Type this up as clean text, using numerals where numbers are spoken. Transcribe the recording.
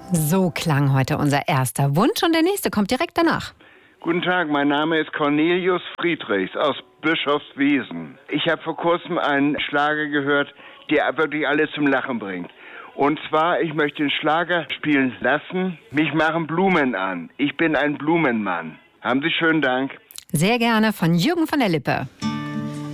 So klang heute unser erster Wunsch und der nächste kommt direkt danach. Guten Tag, mein Name ist Cornelius Friedrichs aus Bischofswiesen. Ich habe vor kurzem einen Schlager gehört, der wirklich alles zum Lachen bringt. Und zwar, ich möchte den Schlager spielen lassen. Mich machen Blumen an. Ich bin ein Blumenmann. Haben Sie schönen Dank. Sehr gerne von Jürgen von der Lippe.